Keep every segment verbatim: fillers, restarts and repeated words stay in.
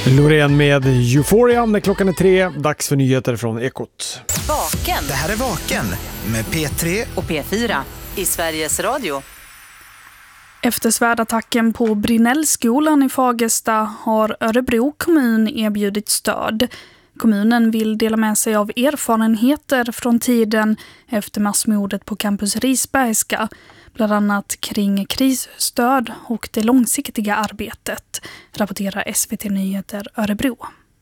Loreen med Euphoria när klockan är tre. Dags för nyheter från Ekot. Vaken. Det här är Vaken med P tre och P fyra i Sveriges Radio. Efter svärdattacken på Brinnellskolan i Fagersta har Örebro kommun erbjudit stöd. Kommunen vill dela med sig av erfarenheter från tiden efter massmordet på campus Risbergska, bland annat kring krisstöd och det långsiktiga arbetet, rapporterar S V T Nyheter Örebro.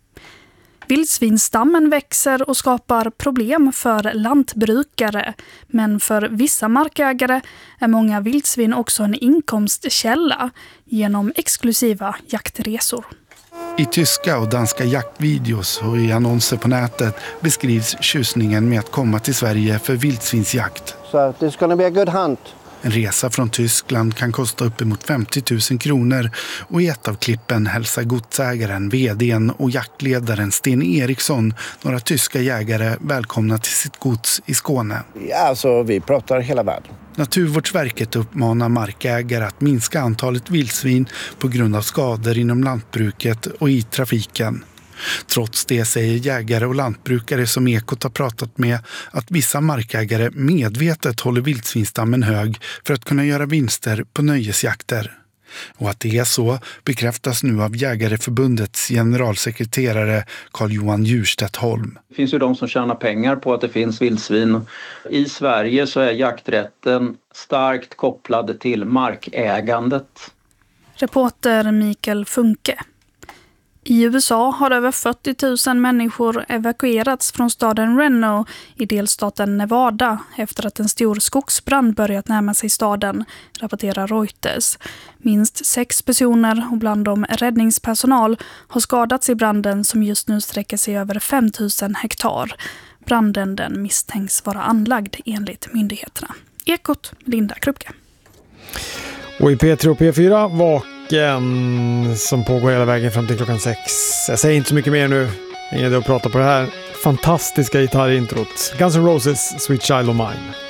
Vildsvinstammen växer och skapar problem för lantbrukare, men för vissa markägare är många vildsvin också en inkomstkälla genom exklusiva jaktresor. I tyska och danska jaktvideos och i annonser på nätet beskrivs tjusningen med att komma till Sverige för vildsvinsjakt. So it's gonna be a good hunt. En resa från Tyskland kan kosta uppemot femtio tusen kronor och i ett av klippen hälsar godsägaren, vdn och jaktledaren Sten Eriksson några tyska jägare välkomna till sitt gods i Skåne. Ja, alltså vi pratar hela världen. Naturvårdsverket uppmanar markägare att minska antalet vildsvin på grund av skador inom lantbruket och i trafiken. Trots det säger jägare och lantbrukare som Ekot har pratat med att vissa markägare medvetet håller vildsvinstammen hög för att kunna göra vinster på nöjesjakter. Och att det är så bekräftas nu av Jägareförbundets generalsekreterare Carl-Johan Djurstedt Holm. Det finns ju de som tjänar pengar på att det finns vildsvin. I Sverige så är jakträtten starkt kopplad till markägandet. Reporter Mikael Funke. I U S A har över fyrtio tusen människor evakuerats från staden Reno i delstaten Nevada efter att en stor skogsbrand börjat närma sig staden, rapporterar Reuters. Minst sex personer och bland dem räddningspersonal har skadats i branden som just nu sträcker sig över fem tusen hektar. Branden den misstänks vara anlagd enligt myndigheterna. Ekot, Linda Krupke. Och i P tre och P fyra Vaken som pågår hela vägen fram till klockan sex. Jag säger inte så mycket mer nu. Ingen idé att prata på det här fantastiska gitarrintrot. Guns N' Roses, Sweet Child O' Mine.